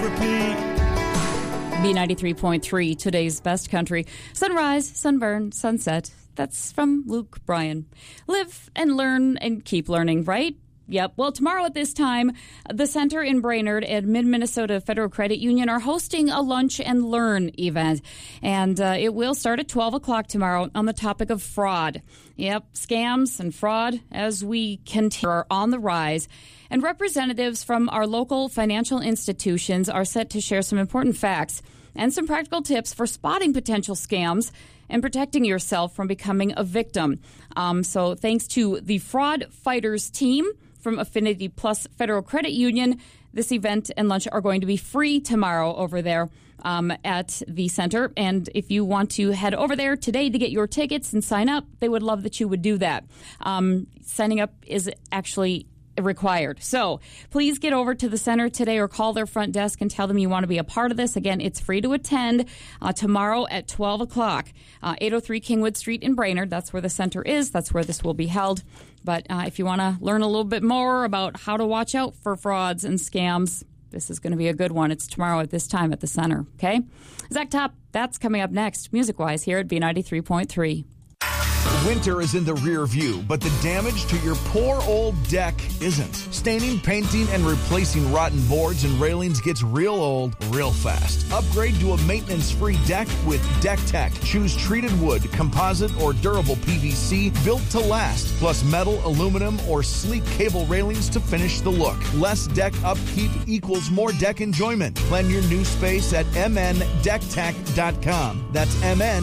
repeat. B93.3, today's best country. Sunrise, sunburn, sunset. That's from Luke Bryan. Live and learn and keep learning, right? Yep. Well, tomorrow at this time, the Center in Brainerd and Mid-Minnesota Federal Credit Union are hosting a Lunch and Learn event. And it will start at 12 o'clock tomorrow on the topic of fraud. Yep. Scams and fraud, as we continue, are on the rise. And representatives from our local financial institutions are set to share some important facts and some practical tips for spotting potential scams and protecting yourself from becoming a victim. So thanks to the Fraud Fighters team from Affinity Plus Federal Credit Union, this event and lunch are going to be free tomorrow over there at the center. And if you want to head over there today to get your tickets and sign up, they would love that you would do that. Signing up is actually required. So please get over to the center today or call their front desk and tell them you want to be a part of this. Again, it's free to attend tomorrow at 12 o'clock, 803 Kingwood Street in Brainerd. That's where the center is. That's where this will be held. But if you want to learn a little bit more about how to watch out for frauds and scams, this is going to be a good one. It's tomorrow at this time at the center. Okay? Zach Top, that's coming up next, music-wise, here at B93.3. Winter is in the rear view, but the damage to your poor old deck isn't. Staining, painting, and replacing rotten boards and railings gets real old real fast. Upgrade to a maintenance-free deck with Deck Tech. Choose treated wood, composite, or durable PVC built to last, plus metal, aluminum, or sleek cable railings to finish the look. Less deck upkeep equals more deck enjoyment. Plan your new space at mndecktech.com. That's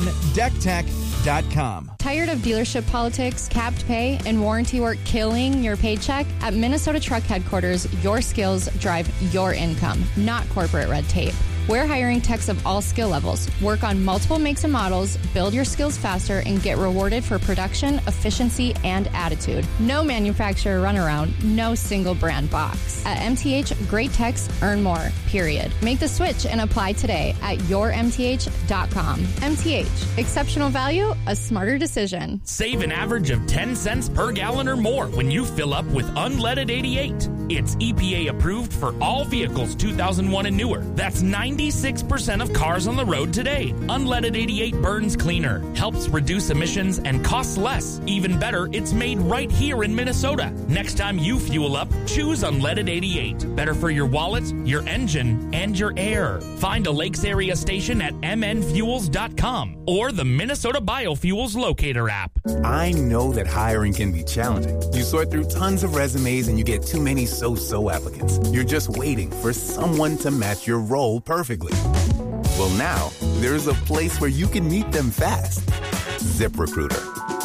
mndecktech.com. Tired of dealership politics, capped pay, and warranty work killing your paycheck? At Minnesota Truck Headquarters, your skills drive your income, not corporate red tape. We're hiring techs of all skill levels. Work on multiple makes and models, build your skills faster, and get rewarded for production, efficiency, and attitude. No manufacturer runaround, no single brand box. At MTH, great techs earn more, period. Make the switch and apply today at yourmth.com. MTH, exceptional value, a smarter decision. Save an average of 10 cents per gallon or more when you fill up with Unleaded 88. It's EPA approved for all vehicles 2001 and newer. That's 96% of cars on the road today. Unleaded 88 burns cleaner, helps reduce emissions, and costs less. Even better, it's made right here in Minnesota. Next time you fuel up, choose Unleaded 88. Better for your wallet, your engine, and your air. Find a Lakes area station at mnfuels.com or the Minnesota Biofuels Locator app. I know that hiring can be challenging. You sort through tons of resumes and you get too many so-so applicants. You're just waiting for someone to match your role perfectly. Well, now, there's a place where you can meet them fast. ZipRecruiter.